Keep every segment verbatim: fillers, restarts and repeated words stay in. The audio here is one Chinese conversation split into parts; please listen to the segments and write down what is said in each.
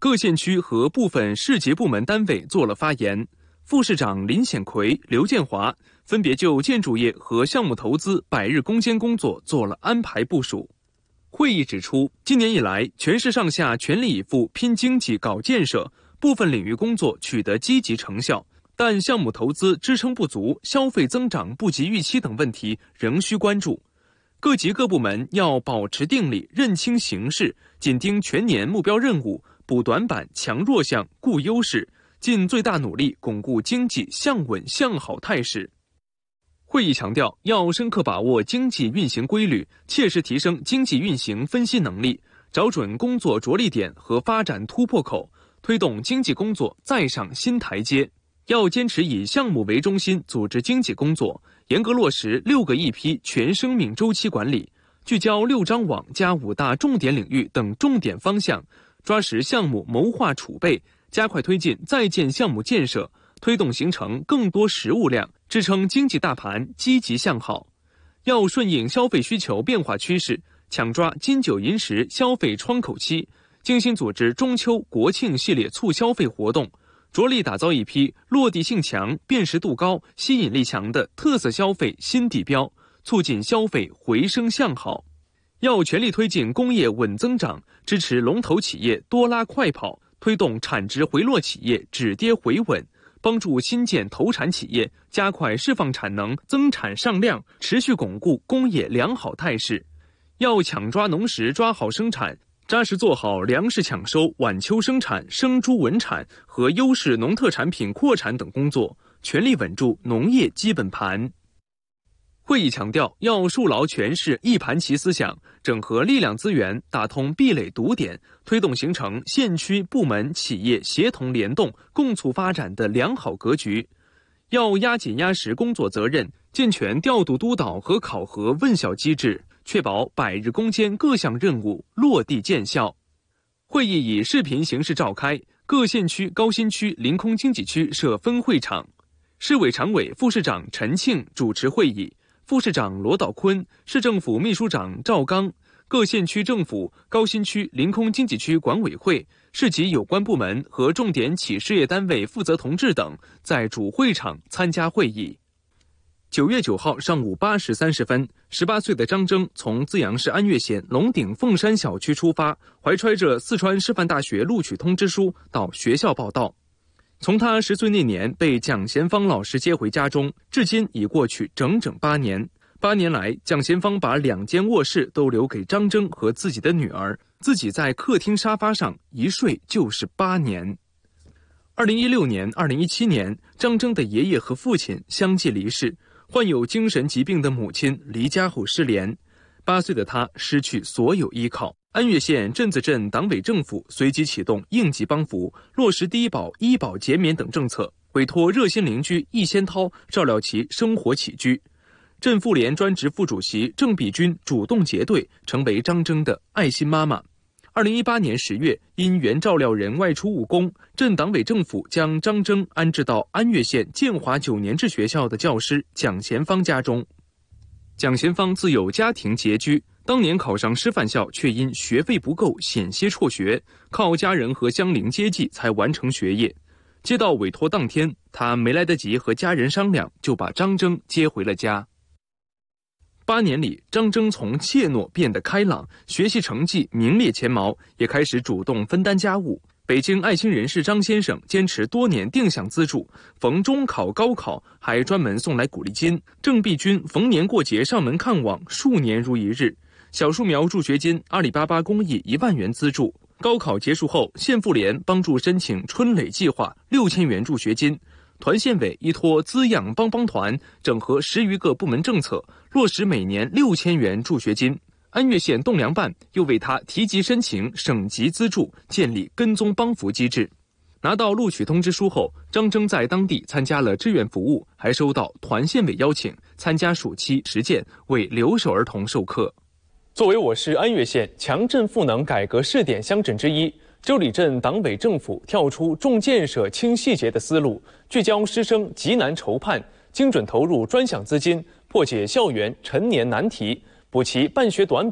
各县区和部分市级部门单位做了发言。副市长林显奎、刘建华分别就建筑业和项目投资百日攻坚工作做了安排部署。会议指出，今年以来，全市上下全力以赴拼经济、搞建设，部分领域工作取得积极成效，但项目投资支撑不足、消费增长不及预期等问题仍需关注。各级各部门要保持定力，认清形势，紧盯全年目标任务，补短板、强弱项、固优势，尽最大努力巩固经济向稳向好态势。会议强调，要深刻把握经济运行规律，切实提升经济运行分析能力，找准工作着力点和发展突破口，推动经济工作再上新台阶。要坚持以项目为中心组织经济工作，严格落实六个一批全生命周期管理，聚焦六张网加五大重点领域等重点方向，抓实项目谋划储备，加快推进在建项目建设，推动形成更多实物量，支撑经济大盘积极向好。要顺应消费需求变化趋势，抢抓金九银十消费窗口期，精心组织中秋、国庆系列促消费活动，着力打造一批落地性强、辨识度高、吸引力强的特色消费新地标，促进消费回升向好。要全力推进工业稳增长，支持龙头企业多拉快跑，推动产值回落企业止跌回稳，帮助新建投产企业加快释放产能、增产上量，持续巩固工业良好态势。要抢抓农时抓好生产，扎实做好粮食抢收、晚秋生产、生猪稳产和优势农特产品扩产等工作，全力稳住农业基本盘。会议强调，要树牢全市一盘棋思想，整合力量资源，打通壁垒堵点，推动形成县区部门企业协同联动、共促发展的良好格局。要压紧压实工作责任，健全调度督导和考核问效机制，确保百日攻坚各项任务落地见效。会议以视频形式召开，各县区、高新区、临空经济区设分会场。市委常委、副市长陈庆主持会议，副市长罗道坤、市政府秘书长赵刚、各县区政府、高新区、临空经济区管委会、市级有关部门和重点企事业单位负责同志等在主会场参加会议。九月九号上午八时三十分，十八岁的张征从资阳市安岳县龙顶凤山小区出发，怀揣着四川师范大学录取通知书到学校报到。从他十岁那年被蒋贤芳老师接回家中，至今已过去整整八年。八年来，蒋贤芳把两间卧室都留给张征和自己的女儿，自己在客厅沙发上一睡就是八年。二零一六年、二零一七年，张征的爷爷和父亲相继离世，患有精神疾病的母亲离家后失联，八岁的他失去所有依靠。安岳县镇子镇党委政府随即启动应急帮扶，落实低保、医保减免等政策，委托热心邻居易先涛照料其生活起居。镇妇联专职副主席郑碧君主动结对，成为张征的爱心妈妈。二零一八年十月，因原照料人外出务工，镇党委政府将张征安置到安岳县建华九年制学校的教师蒋贤芳家中。蒋贤芳自有家庭拮据，当年考上师范校，却因学费不够险些辍学，靠家人和乡邻接济才完成学业。接到委托当天，他没来得及和家人商量，就把张征接回了家。八年里，张征从怯懦变得开朗，学习成绩名列前茅，也开始主动分担家务。北京爱心人士张先生坚持多年定向资助，逢中考、高考还专门送来鼓励金。郑碧君逢年过节上门看望，数年如一日。小树苗助学金，阿里巴巴公益一万元资助。高考结束后，县妇联帮助申请春蕾计划六千元助学金。团县委依托滋养帮帮团，整合十余个部门政策，落实每年六千元助学金。安岳县栋梁办又为他提级申请省级资助，建立跟踪帮扶机制。拿到录取通知书后，张征在当地参加了志愿服务，还收到团县委邀请参加暑期实践，为留守儿童授课。作为我市安岳县强镇赋能改革试点乡镇之一，周里镇党委政府跳出重建设轻细节的思路，聚焦师生急难筹盼，精准投入专项资金，破解校园陈年难题，补齐办学短板，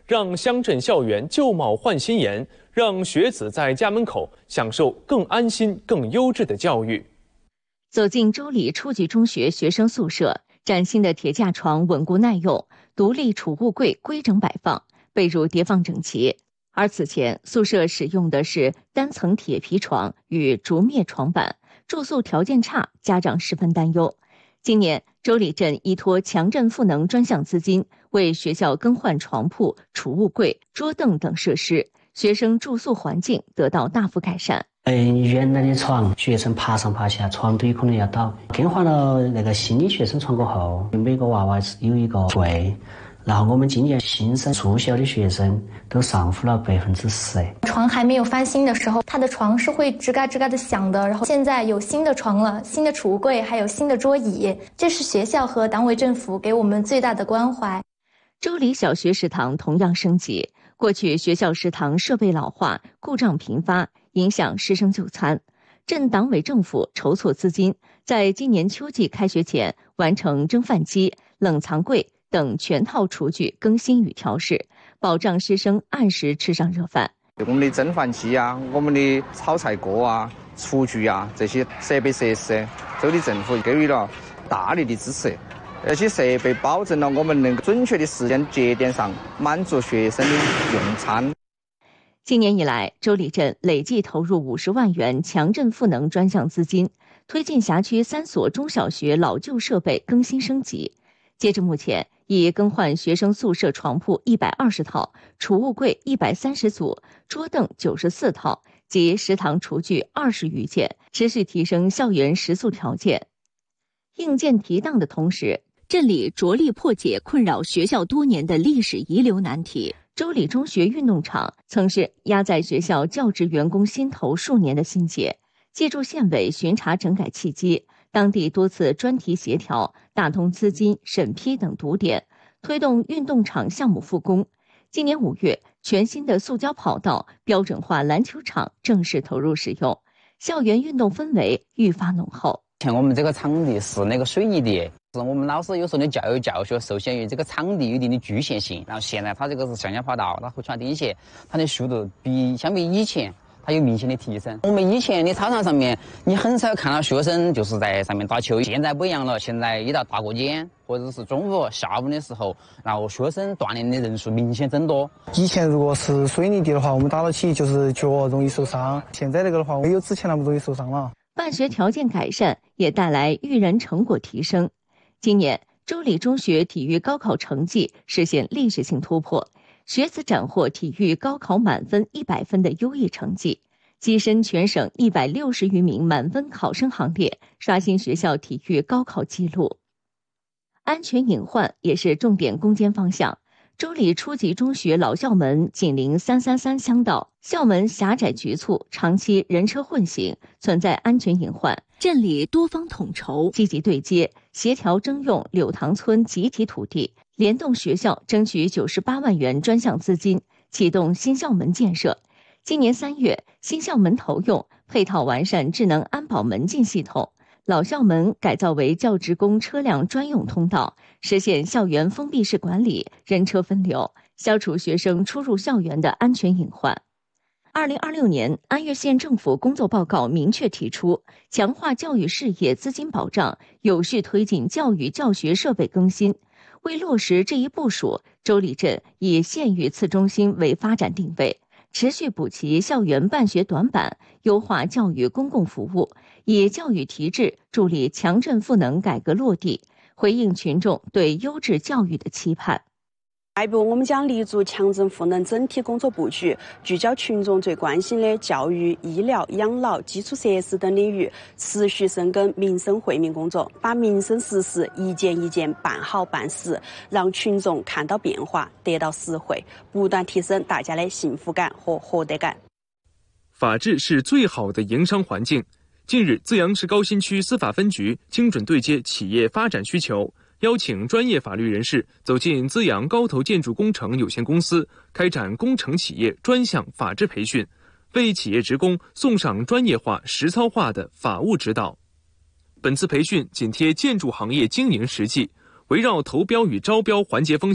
让乡镇校园旧貌换新颜，让学子在家门口享受更安心、更优质的教育。 走进周里初级中学学生宿舍，崭新的铁架床稳固耐用，独立储物柜规整摆放，被褥叠放整齐。而此前宿舍使用的是单层铁皮床与竹篾床板，住宿条件差，家长十分担忧。今年周里镇依托强镇赋能专项资金，为学校更换床铺、储物柜、桌凳等设施，学生住宿环境得到大幅改善。 嗯，原来的床，学生爬上爬下，床堆可能要倒。更换了那个新的学生床过后，每个娃娃有一个柜。然后我们今年新生住校的学生都上浮了百分之十。 床还没有翻新的时候，他的床是会吱嘎吱嘎的响的。然后现在有新的床了，新的储物柜，还有新的桌椅，这是学校和党委政府给我们最大的关怀。 周里小学食堂同样升级，过去学校食堂设备老化、故障频发，影响师生就餐。镇党委政府筹措资金，在今年秋季开学前完成蒸饭机、冷藏柜等全套厨具更新与调试，保障师生按时吃上热饭。 我们的蒸饭机啊，我们的炒菜锅啊、厨具啊，这些设备设施，周里政府给予了大力的支持。这些设备保证了我们能够准确的时间节点上满足学生的用餐。 今年以来，周里镇累计投入五十万元强镇赋能专项资金，推进辖区三所中小学老旧设备更新升级。截至目前，已更换学生宿舍床铺一百二十套，储物柜一百三十组，桌凳九十四套及食堂厨具二十余件，持续提升校园食宿条件。硬件提档的同时，镇里着力破解困扰学校多年的历史遗留难题。周里中学运动场曾是压在学校教职员工心头数年的心结，借助县委巡查整改契机，当地多次专题协调、打通资金、审批等堵点，推动运动场项目复工。今年五月，全新的塑胶跑道、标准化篮球场正式投入使用，校园运动氛围愈发浓厚。 像我们这个场地是那个水泥地，是我们老师有时候的教育教学受限于这个场地有一定的局限性。然后现在它这个是橡胶跑道，它会穿钉鞋，它的速度比相比以前它有明显的提升。我们以前的操场上面，你很少看到学生就是在上面打球。现在不一样了，现在一到大过节或者是中午、下午的时候，然后学生锻炼的人数明显增多。 以前如果是水泥地的话，我们打到起就是脚容易受伤。现在这个的话，没有之前那么容易受伤了。 办学条件改善也带来育人成果提升。今年，周里中学体育高考成绩实现历史性突破。学子斩获体育高考满分一百分的优异成绩，跻身全省一百六十余名满分考生行列，刷新学校体育高考纪录。安全隐患也是重点攻坚方向。周里初级中学老校门紧邻三三三乡道，校门狭窄局促，长期人车混行，存在安全隐患。镇里多方统筹，积极对接，协调征用柳塘村集体土地，联动学校争取九十八万元专项资金，启动新校门建设。今年三月，新校门投用，配套完善智能安保门禁系统，老校门改造为教职工车辆专用通道，实现校园封闭式管理、人车分流，消除学生出入校园的安全隐患。二零二六年，安岳县政府工作报告明确提出，强化教育事业资金保障，有序推进教育教学设备更新。为落实这一部署，周里镇以县域次中心为发展定位，持续补齐校园办学短板，优化教育公共服务，以教育提质助力强镇赋能改革落地，回应群众对优质教育的期盼。 下一步，我们将立足强镇赋能整体工作布局，聚焦群众最关心的教育、医疗、养老、基础设施等领域，持续深耕民生惠民工作，把民生实事一件一件办好办实，让群众看到变化，得到实惠，不断提升大家的幸福感和获得感。 法治是最好的营商环境。近日，资阳市高新区司法分局精准对接企业发展需求，邀请专业法律人士走进资阳高投建筑工程有限公司，开展工程企业专项法治培训，为企业职工送上专业化、实操化的法务指导。本次培训紧贴建筑行业经营实际，围绕投标与招标环节风险、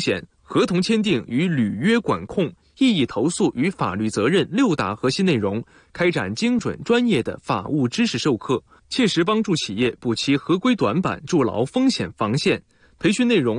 合同签订与履约管控、异议投诉与法律责任六大核心内容，开展精准专业的法务知识授课，切实帮助企业补齐合规短板，筑牢风险防线。培训内容